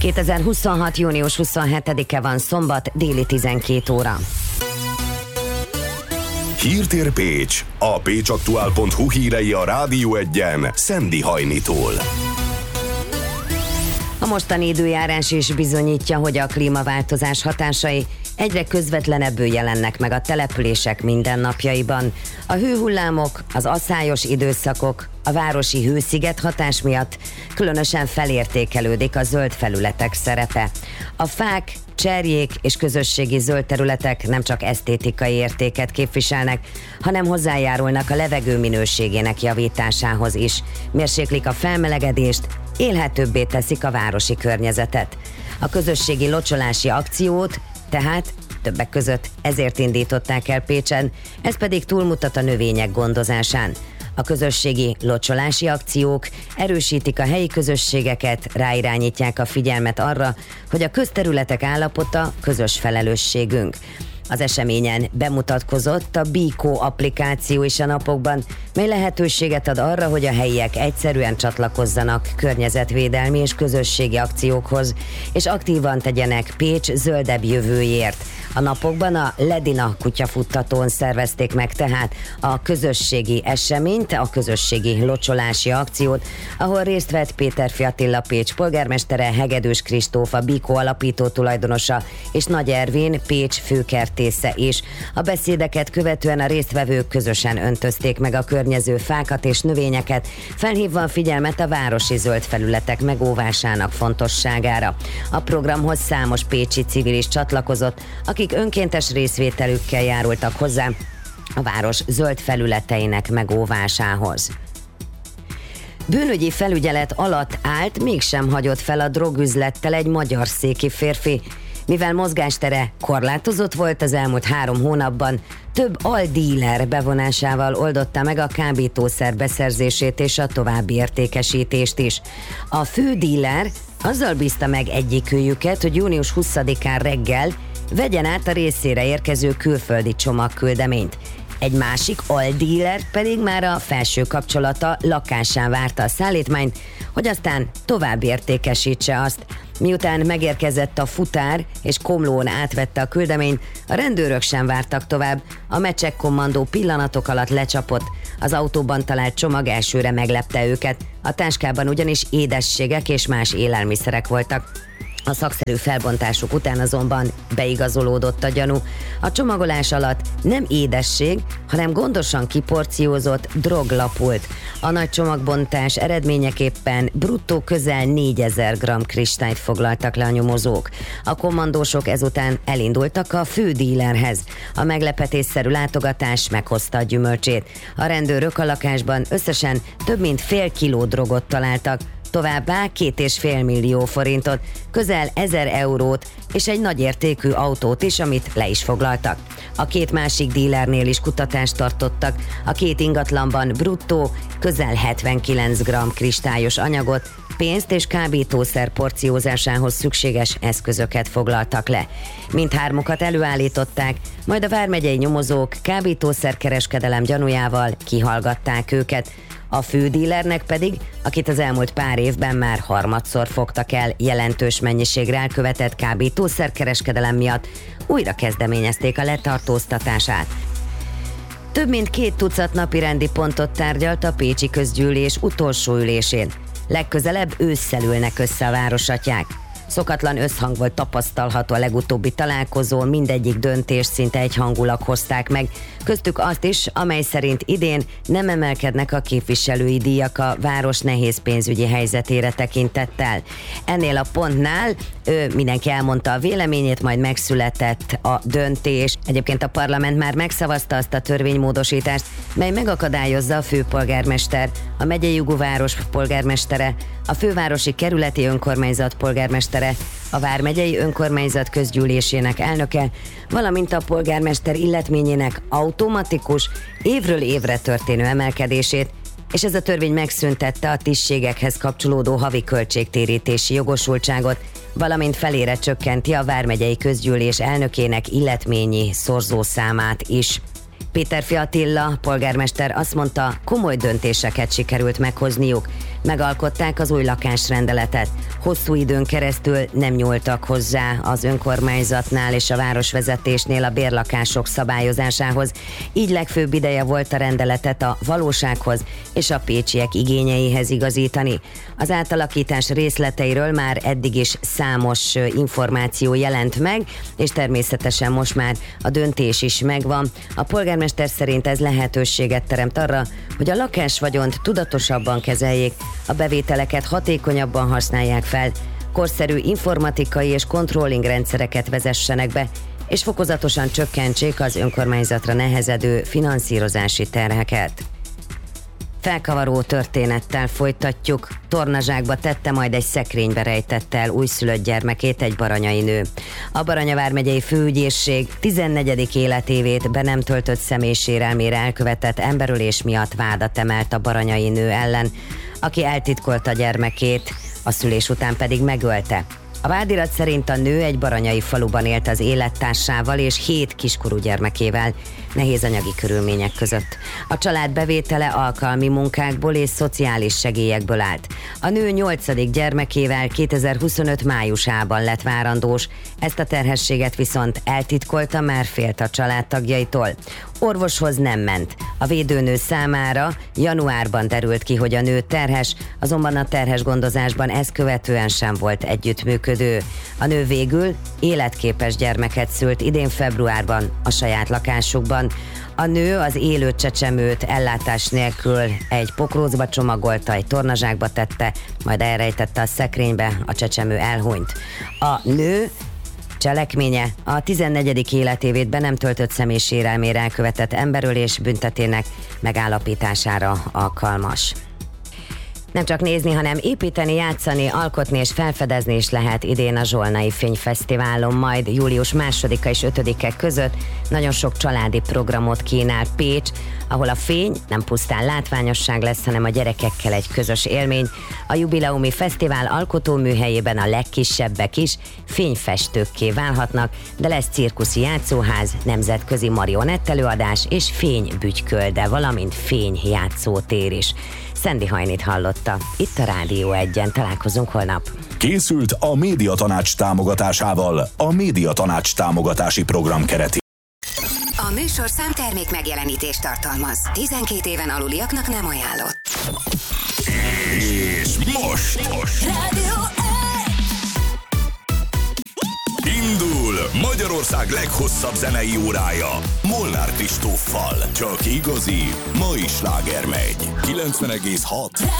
2026. június 27-e van, szombat, déli 12 óra. Hírtér Pécs. A pécsaktuál.hu hírei a Rádió 1-en Szendi Hajnitól. A mostani időjárás is bizonyítja, hogy a klímaváltozás hatásai egyre közvetlenebbül jelennek meg a települések mindennapjaiban. A hőhullámok, az asszályos időszakok, a városi hősziget hatás miatt különösen felértékelődik a zöld felületek szerepe. A fák, cserjék és közösségi zöld területek nem csak esztétikai értéket képviselnek, hanem hozzájárulnak a levegő minőségének javításához is. Mérséklik a felmelegedést, élhetőbbé teszik a városi környezetet. A közösségi locsolási akciót tehát többek között ezért indították el Pécsen, ez pedig túlmutat a növények gondozásán. A közösségi locsolási akciók erősítik a helyi közösségeket, ráirányítják a figyelmet arra, hogy a közterületek állapota közös felelősségünk. Az eseményen bemutatkozott a Bikó applikáció is a napokban, mely lehetőséget ad arra, hogy a helyiek egyszerűen csatlakozzanak környezetvédelmi és közösségi akciókhoz, és aktívan tegyenek Pécs zöldebb jövőjért. A napokban a Ledina kutyafuttatón szervezték meg tehát a közösségi eseményt, a közösségi locsolási akciót, ahol részt vett Péterfi Attila Pécs polgármestere, Hegedűs Kristóf, a Bikó alapító tulajdonosa és Nagy Ervin Pécs főkertésze is. A beszédeket követően a résztvevők közösen öntözték meg a környező fákat és növényeket, felhívva a figyelmet a városi zöld felületek megóvásának fontosságára. A programhoz számos pécsi civil is csatlakozott, akik önkéntes részvételükkel járultak hozzá a város zöld felületeinek megóvásához. Bűnügyi felügyelet alatt állt, mégsem hagyott fel a drogüzlettel egy magyar széki férfi. Mivel mozgástere korlátozott volt az elmúlt 3 hónapban, több aldíler bevonásával oldotta meg a kábítószer beszerzését és a további értékesítést is. A fő díler azzal bízta meg egyikőjüket, hogy június 20-án reggel vegyen át a részére érkező külföldi csomagküldeményt. Egy másik aldíler pedig már a felső kapcsolata lakásán várta a szállítmányt, hogy aztán tovább értékesítse azt. Miután megérkezett a futár és Komlón átvette a küldeményt, a rendőrök sem vártak tovább, a mecsek kommandó pillanatok alatt lecsapott, az autóban talált csomag elsőre meglepte őket, a táskában ugyanis édességek és más élelmiszerek voltak. A szakszerű felbontásuk után azonban beigazolódott a gyanú. A csomagolás alatt nem édesség, hanem gondosan kiporciózott drog lapult. A nagy csomagbontás eredményeképpen bruttó közel 4000 g kristályt foglaltak le a nyomozók. A kommandósok ezután elindultak a fő dílerhez. A meglepetésszerű látogatás meghozta a gyümölcsét. A rendőrök a lakásban összesen több mint fél kiló drogot találtak, továbbá 2,5 millió forintot, közel 1000 eurót és egy nagyértékű autót is, amit le is foglaltak. A 2 másik dílernél is kutatást tartottak, a 2 ingatlanban bruttó közel 79 g kristályos anyagot, pénzt és kábítószer porciózásához szükséges eszközöket foglaltak le. Mindhármukat előállították, majd a vármegyei nyomozók kábítószerkereskedelem gyanújával kihallgatták őket. A fődílernek pedig, akit az elmúlt pár évben már harmadszor fogtak el jelentős mennyiségre elkövetett kábítószerkereskedelem miatt, újra kezdeményezték a letartóztatását. Több mint 2 tucat napirendi pontot tárgyalt a pécsi közgyűlés utolsó ülésén. Legközelebb ősszel ülnek össze a városatják. Szokatlan összhang volt tapasztalható a legutóbbi találkozón, mindegyik döntést szinte egyhangulag hozták meg, köztük azt is, amely szerint idén nem emelkednek a képviselői díjak a város nehéz pénzügyi helyzetére tekintettel. Ennél a pontnál mindenki elmondta a véleményét, majd megszületett a döntés. Egyébként a parlament már megszavazta azt a törvénymódosítást, mely megakadályozza a főpolgármester, a megyei jogúváros polgármestere, a fővárosi kerületi önkormányzat polgármestere, a vármegyei önkormányzat közgyűlésének elnöke, valamint a polgármester illetményének automatikus, évről évre történő emelkedését, és ez a törvény megszüntette a tisztségekhez kapcsolódó havi költségtérítési jogosultságot, valamint felére csökkenti a vármegyei közgyűlés elnökének illetményi szorzószámát is. Péterfi Attila polgármester azt mondta, komoly döntéseket sikerült meghozniuk. Megalkották az új lakásrendeletet. Hosszú időn keresztül nem nyúltak hozzá az önkormányzatnál és a városvezetésnél a bérlakások szabályozásához. Így legfőbb ideje volt a rendeletet a valósághoz és a pécsiek igényeihez igazítani. Az átalakítás részleteiről már eddig is számos információ jelent meg, és természetesen most már a döntés is megvan. A polgármester szerint ez lehetőséget teremt arra, hogy a lakásvagyont tudatosabban kezeljék, a bevételeket hatékonyabban használják fel, korszerű informatikai és controlling rendszereket vezessenek be, és fokozatosan csökkentsék az önkormányzatra nehezedő finanszírozási terheket. Felkavaró történettel folytatjuk. Tornazsákba tette, majd egy szekrénybe rejtette el újszülött gyermekét egy baranyai nő. A Baranya vármegyei főügyészség 14. életévét be nem töltött személy sérelmére elkövetett emberölés miatt vádat emelt a baranyai nő ellen, aki eltitkolta gyermekét, a szülés után pedig megölte. A vádirat szerint a nő egy baranyai faluban élt az élettársával és 7 kiskorú gyermekével, nehéz anyagi körülmények között. A család bevétele alkalmi munkákból és szociális segélyekből állt. A nő 8. gyermekével 2025 májusában lett várandós, ezt a terhességet viszont eltitkolta, mert félt a családtagjaitól. Orvoshoz nem ment. A védőnő számára januárban derült ki, hogy a nő terhes, azonban a terhes gondozásban ezt követően sem volt együttműködő. A nő végül életképes gyermeket szült idén februárban a saját lakásukban. A nő az élő csecsemőt ellátás nélkül egy pokrócba csomagolta, egy tornazsákba tette, majd elrejtette a szekrénybe, a csecsemő elhunyt. A nő cselekménye a 14. életévét be nem töltött személy sérelmére elkövetett emberölés büntetének megállapítására alkalmas. Nem csak nézni, hanem építeni, játszani, alkotni és felfedezni is lehet idén a Zsolnai Fényfesztiválon, majd július 2-a és 5-e között nagyon sok családi programot kínál Pécs, ahol a fény nem pusztán látványosság lesz, hanem a gyerekekkel egy közös élmény. A jubileumi fesztivál alkotóműhelyében a legkisebbek is fényfestőkké válhatnak, de lesz cirkuszi játszóház, nemzetközi marionettelőadás és fénybügykölde, valamint fényjátszótér is. Szendi Hajnit hallotta. Itt a Rádió 1-en. Találkozunk holnap. Készült a Médiatanács támogatásával, a Médiatanács támogatási program keretében. A műsorszám termék megjelenítést tartalmaz. 12 éven aluliaknak nem ajánlott. És most Rádió 1! indul Magyarország leghosszabb zenei órája Molnár Kristóffal. Csak igazi, mai sláger megy. 90,6